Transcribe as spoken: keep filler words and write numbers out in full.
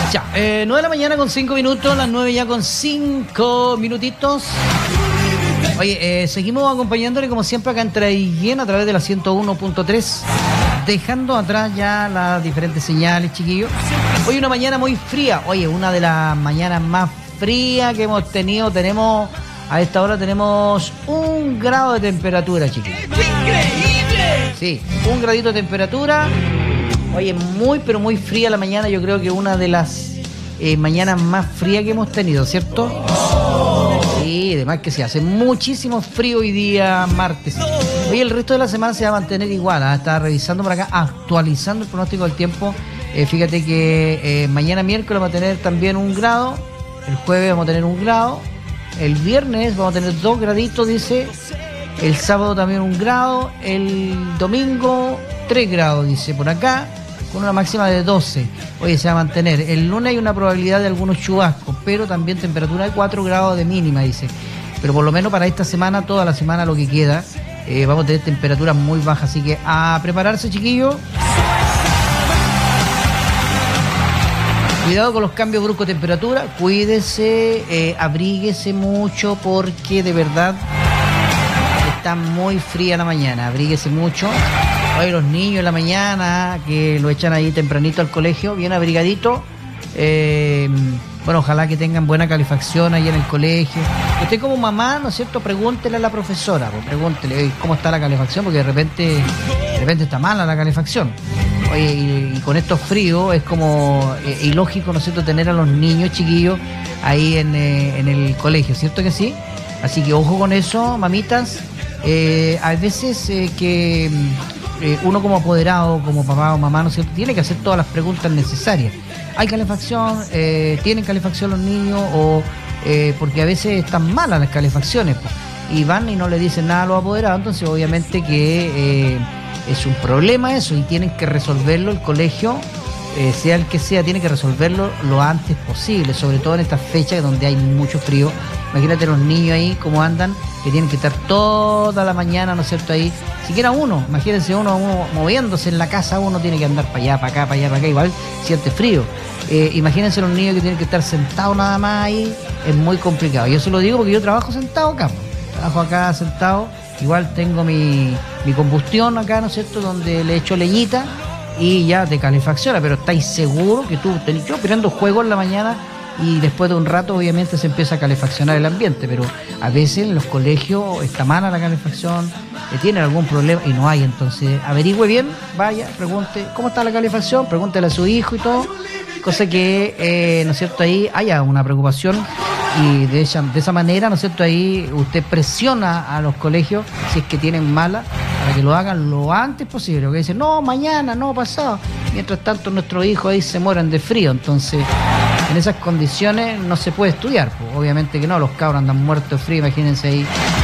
Ya, eh, nueve de la mañana con cinco minutos, las nueve ya con cinco minutitos. Oye, eh, seguimos acompañándole como siempre acá en Traiguén a través de la ciento uno punto tres, dejando atrás ya las diferentes señales, chiquillos. Hoy una mañana muy fría, oye, una de las mañanas más frías que hemos tenido. Tenemos, a esta hora tenemos un grado de temperatura, chiquillos. ¡Increíble! Sí, un gradito de temperatura. Oye, muy pero muy fría la mañana. Yo creo que una de las eh, mañanas más frías que hemos tenido, ¿cierto? Sí, además que se hace muchísimo frío hoy día martes. Hoy el resto de la semana se va a mantener igual, ¿eh? Estaba revisando por acá, actualizando el pronóstico del tiempo. Eh, fíjate que eh, mañana miércoles vamos a tener también un grado, el jueves vamos a tener un grado, el viernes vamos a tener dos graditos, dice, el sábado también un grado, el domingo tres grados, dice por acá, con una máxima de doce. Oye, se va a mantener. El lunes hay una probabilidad de algunos chubascos, pero también temperatura de cuatro grados de mínima, dice. Pero por lo menos para esta semana, toda la semana lo que queda, eh, vamos a tener temperaturas muy bajas. Así que a prepararse, chiquillos. Cuidado con los cambios bruscos de temperatura. Cuídese, eh, abríguese mucho porque de verdad está muy fría la mañana. Abríguese mucho. Hoy los niños en la mañana, que lo echan ahí tempranito al colegio, bien abrigadito. Eh, bueno, ojalá que tengan buena calefacción ahí en el colegio. Usted como mamá, ¿no es cierto? Pregúntele a la profesora, pues, pregúntele cómo está la calefacción, porque de repente, de repente está mala la calefacción. Oye, y, y con estos fríos es como eh, ilógico, ¿no es cierto?, tener a los niños chiquillos ahí en, eh, en el colegio, ¿cierto que sí? Así que ojo con eso, mamitas. Eh, hay veces eh, que... Eh, uno como apoderado, como papá o mamá, ¿no es cierto?, tiene que hacer todas las preguntas necesarias. ¿Hay calefacción? Eh, ¿Tienen calefacción los niños? O eh, porque a veces están malas las calefacciones, pues, y van y no le dicen nada a los apoderados. Entonces obviamente que eh, es un problema eso y tienen que resolverlo el colegio, eh, sea el que sea, tiene que resolverlo lo antes posible, sobre todo en estas fechas donde hay mucho frío. Imagínate los niños ahí cómo andan, que tienen que estar toda la mañana, ¿no es cierto?, ahí. Siquiera uno, imagínense uno, uno moviéndose en la casa, uno tiene que andar para allá, para acá, para allá, para acá, igual siente frío. Eh, imagínense los niños que tienen que estar sentados nada más ahí, es muy complicado. Yo se lo digo porque yo trabajo sentado acá, trabajo acá sentado, igual tengo mi, mi combustión acá, ¿no es cierto?, donde le echo leñita y ya te calefacciona, pero estáis seguros que tú, yo prendo juego en la mañana y después de un rato obviamente se empieza a calefaccionar el ambiente, pero a veces en los colegios está mala la calefacción, eh, tienen algún problema y no hay. Entonces averigüe bien, vaya, pregunte cómo está la calefacción, pregúntele a su hijo y todo, cosa que, eh, ¿no es cierto?, ahí haya una preocupación y de esa, de esa manera, ¿no es cierto?, ahí usted presiona a los colegios si es que tienen mala, para que lo hagan lo antes posible, porque dicen, no, mañana, no, pasado, mientras tanto nuestros hijos ahí se mueren de frío. Entonces en esas condiciones no se puede estudiar, pues, obviamente que no, los cabros andan muertos de frío, imagínense ahí